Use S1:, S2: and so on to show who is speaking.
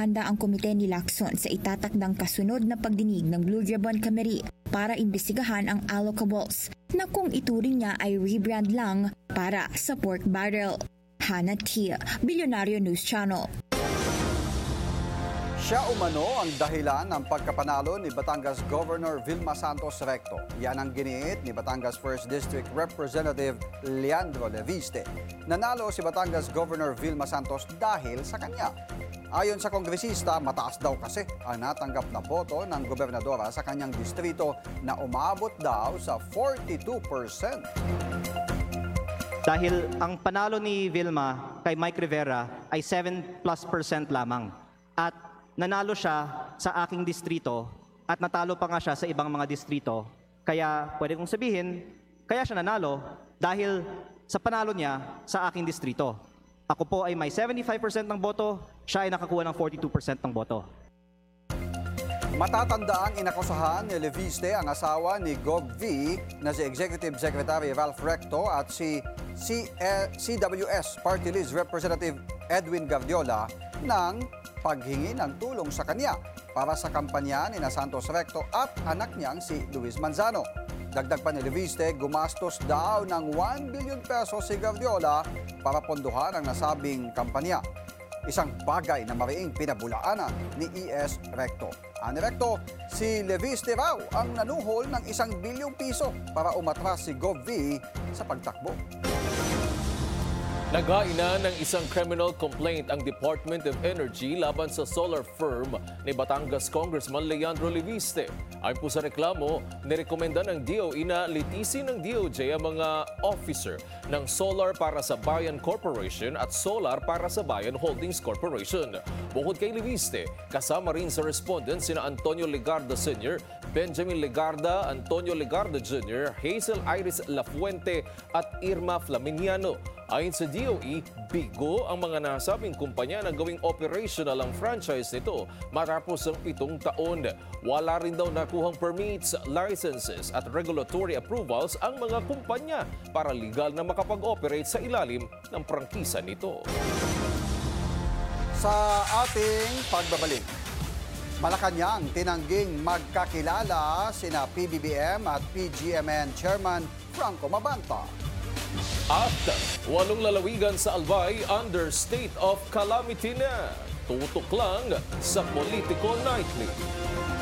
S1: naghanda ang komite ni Lacson sa itatakdang kasunod na pagdinig ng Blue Ribbon Committee para imbestigahan ang allocables na kung ituring niya ay rebrand lang para sa pork barrel. Hannah Tia, Billionario News Channel.
S2: Siya umano ang dahilan ng pagkapanalo ni Batangas Governor Vilma Santos Recto. Yan ang giniit ni Batangas 1st District Representative Leandro Leviste. Nanalo si Batangas Governor Vilma Santos dahil sa kanya. Ayon sa kongresista, mataas daw kasi ang natanggap na boto ng gobernadora sa kanyang distrito na umabot daw sa 42%.
S3: Dahil ang panalo ni Vilma kay Mike Rivera ay 7+% lamang. At nanalo siya sa aking distrito at natalo pa nga siya sa ibang mga distrito. Kaya pwede kong sabihin, kaya siya nanalo dahil sa panalo niya sa aking distrito. Ako po ay may 75% ng boto, siya ay nakakuha ng 42% ng boto.
S2: Matatandaang inakusahan ni Leviste ang asawa ni Gov V na si Executive Secretary Ralph Recto at si CWS Party List Representative Edwin Gardiola ng paghingi ng tulong sa kanya para sa kampanya ni Santos Recto at anak niyang si Luis Manzano. Dagdag pa ni Leviste, gumastos daw ng 1 billion pesos si Gardiola para pondohan ang nasabing kampanya. Isang bagay na mariing pinabulaanan ni E.S. Recto. Ani Recto, si Leviste raw ang nanuhol ng 1 bilyong piso para umatras si Gov V sa pagtakbo.
S4: Naghaina ng isang criminal complaint ang Department of Energy laban sa solar firm ni Batangas Congressman Leandro Leviste. Ayon po sa reklamo, nirekomenda ng DOE na litisin ng DOJ ang mga officer ng Solar para sa Bayan Corporation at Solar para sa Bayan Holdings Corporation. Bukod kay Leviste, kasama rin sa respondents sina Antonio Legarda Sr., Benjamin Legarda, Antonio Legarda Jr., Hazel Iris Lafuente at Irma Flaminiano. Ayon sa DOE, bigo ang mga nasabing kumpanya na gawing operational ang franchise nito matapos ang 7 taon. Wala rin daw nakuhang permits, licenses at regulatory approvals ang mga kumpanya para legal na makapag-operate sa ilalim ng prangkisa nito.
S2: Sa ating pagbabalik, Malacanang tinangging magkakilala sina PBBM at PGMN Chairman Franco Mabanta.
S4: At 8 lalawigan sa Albay under state of calamity na. Tutok lang sa Politico Nightly.